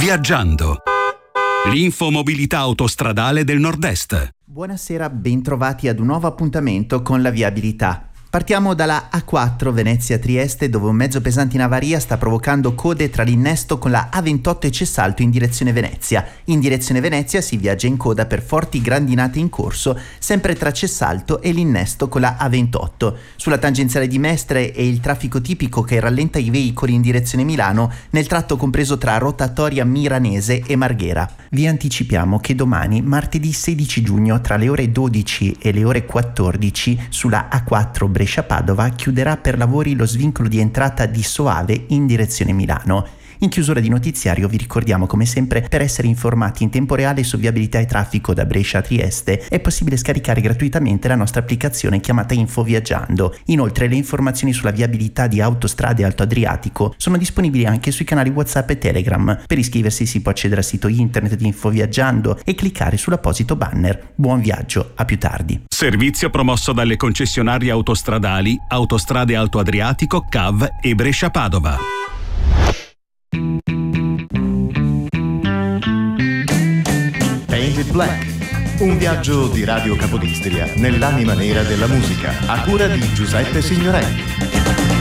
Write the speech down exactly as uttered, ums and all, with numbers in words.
Viaggiando. L'infomobilità autostradale del Nord-Est. Buonasera, bentrovati ad un nuovo appuntamento con la viabilità. Partiamo dalla A quattro Venezia-Trieste, dove un mezzo pesante in avaria sta provocando code tra l'innesto con la A ventotto e Cessalto in direzione Venezia. In direzione Venezia si viaggia in coda per forti grandinate in corso, sempre tra Cessalto e l'innesto con la A ventotto. Sulla tangenziale di Mestre è il traffico tipico che rallenta i veicoli in direzione Milano nel tratto compreso tra Rotatoria Miranese e Marghera. Vi anticipiamo che domani, martedì sedici giugno, tra le ore dodici e le ore quattordici, sulla A quattro Brescia-Padova chiuderà per lavori lo svincolo di entrata di Soave in direzione Milano. In chiusura di notiziario vi ricordiamo come sempre, per essere informati in tempo reale su viabilità e traffico da Brescia a Trieste è possibile scaricare gratuitamente la nostra applicazione chiamata Info Viaggiando. Inoltre le informazioni sulla viabilità di autostrade Alto Adriatico sono disponibili anche sui canali WhatsApp e Telegram. Per iscriversi si può accedere al sito internet di Info Viaggiando e cliccare sull'apposito banner. Buon viaggio, a più tardi. Servizio promosso dalle concessionarie autostradali Autostrade Alto Adriatico, C A V e Brescia-Padova. Painted Black, un viaggio di Radio Capodistria nell'anima nera della musica, a cura di Giuseppe Signorelli.